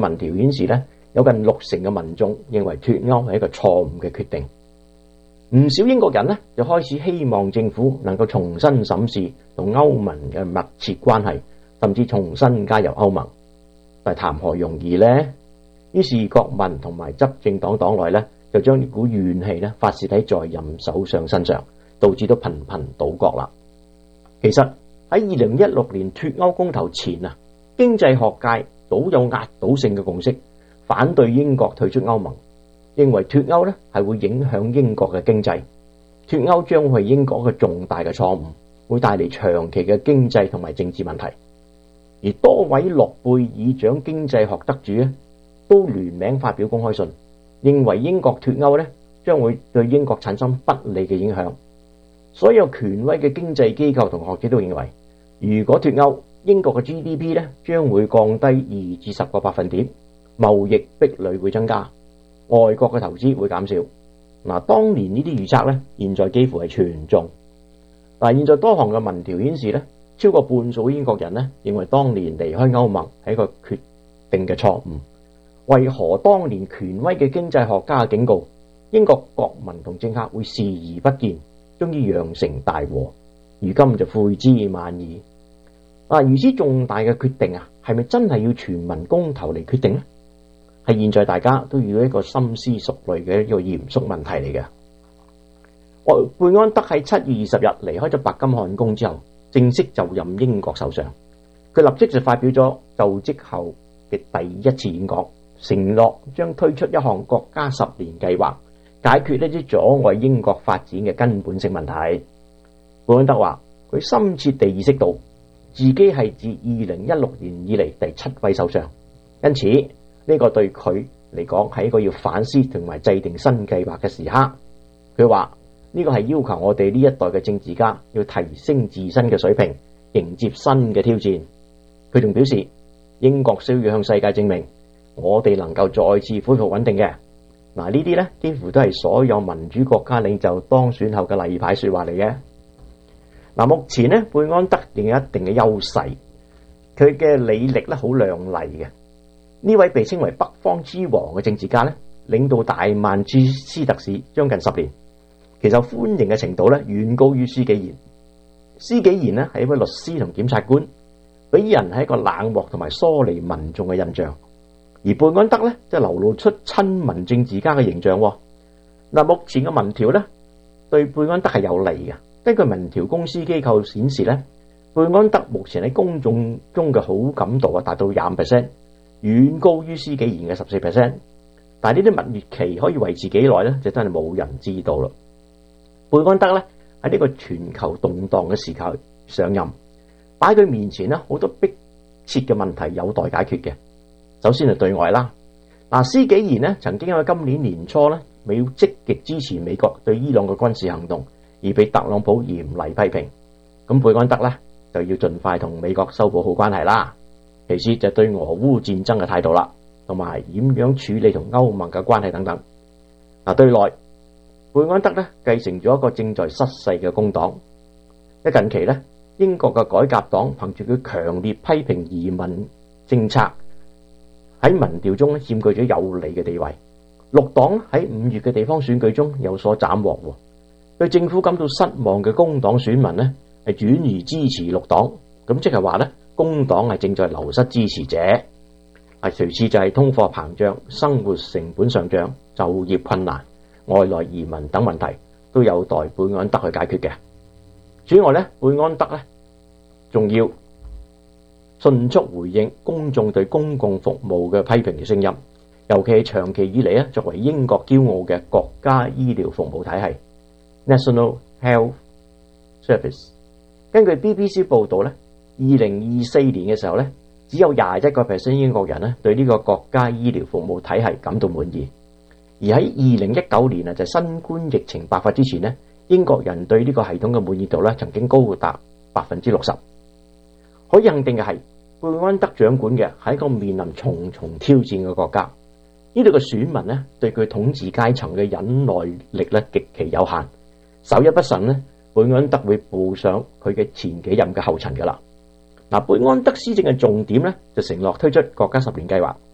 民調顯示咧，有近60%嘅民眾認為脫歐係一個錯誤嘅決定。唔少英國人呢就開始希望政府能夠重新審視同歐盟嘅密切關係，甚至重新加入歐盟。但係談何容易呢？於是國民同埋執政黨黨內呢，就將呢股怨氣呢發洩喺在任首相身上，導致到頻頻倒閣啦。其實喺2016年脫歐公投前啊，經濟學界早有壓倒性嘅共識，反對英國退出歐盟，認為脫歐呢係會影響英國嘅經濟，脫歐將會係英國一個重大嘅錯誤，會帶嚟長期嘅經濟同埋政治問題。而多位諾貝爾獎經濟學得主呢，都聯名發表公開信，認為英國脫歐呢將會對英國產生不利嘅影響。所有權威嘅經濟機構同學者都認為，如果脫歐，英國嘅 GDP 呢將會降低2至10個百分點，貿易壁壘會增加，外國嘅投資會減少。當年呢啲預測呢，現在幾乎係全中。現在多項嘅民調顯示呢，超過半數英國人呢認為當年離開歐盟係一個決定嘅錯誤。為何當年權威嘅經濟學家警告英國國民同政客會視而不見，終於釀成大禍，如今就悔之晚矣。如此重大嘅決定係咪真係要全民公投嚟決定呢？係現在大家都要一個深思熟慮嘅一個嚴肅問題嚟嘅。貝安德喺7月20日離開咗白金漢宮之後，正式就任英國首相。佢立即就發表咗就職後嘅第一次演講，承諾將推出一項國家10年計劃，解決呢啲阻礙英國發展嘅根本性問題。貝安德話：佢深切地意識到自己係自2016年以嚟第7位首相，因此呢個對佢嚟講係一個要反思同埋制定新計劃嘅時刻。佢話呢個係要求我哋呢一代嘅政治家要提升自身嘅水平，迎接新嘅挑戰。佢仲表示，英國需要向世界證明我哋能夠再次恢復穩定嘅。呢啲呢幾乎都係所有民主國家領袖當選後嘅例牌說話嚟嘅。目前呢，貝安德仍有一定嘅優勢，佢嘅履歷呢好亮麗嘅。呢位被稱為北方之王嘅政治家呢，領導大曼徹斯特市將近10年，其實歡迎嘅程度呢遠高於施紀賢。施紀賢呢係一位律師同檢察官，俾人係一個冷漠同埋疏離民眾嘅印象。而貝安德呢就流露出親民政治家嘅形象。目前嘅民調呢對貝安德係有利嘅。根據民調公司機構顯示呢，貝安德目前喺公眾中嘅好感度達到25%，遠高於施紀賢嘅14%。但係呢啲蜜月期可以維持幾耐呢？就真係冇人知道啦。貝安德呢喺呢個全球動盪嘅時候上任，擺佢面前呢好多迫切嘅問題有待解決嘅。首先係對外啦。施紀賢呢曾經喺今年年初呢未要積極支持美國對伊朗嘅軍事行動，而被特朗普嚴厲批評。咁貝安德呢就要盡快同美國修補好關係啦。其次就對俄烏戰爭嘅態度啦，同埋點樣處理同歐盟嘅關係等等。對內，貝安德呢繼承咗一個正在失勢嘅工黨。近期呢，英國嘅改革黨憑住佢強烈批評移民政策，喺民調中佔據咗有利嘅地位。綠黨喺5月嘅地方選舉中有所斬獲，對政府感到失望嘅工黨選民呢係轉移支持綠黨，咁即係話呢，工黨係正在流失支持者。其次就係通貨膨脹、生活成本上漲、就業困難、外來移民等問題都有待貝安德去解決嘅。此外呢，貝安德呢仲要迅速回應公眾對公共服務嘅批評嘅聲音，尤其係長期以嚟作為英國驕傲嘅國家醫療服務體系 National Health Service。根據 BBC 報導呢，2024年嘅時候呢，只有21% 英國人對呢個國家醫療服務體系感到滿意。而喺2019年就新冠疫情爆發之前呢，英國人對呢個系統嘅滿意度曾經高達60%。可以肯定嘅係，貝安德掌管嘅係一個面臨重重挑戰嘅國家。呢度嘅選民對佢統治階層嘅忍耐力極其有限，稍一不慎貝安德會步上佢嘅前幾任嘅後塵噶啦。貝安德施政嘅重點就承諾推出國家10年計劃，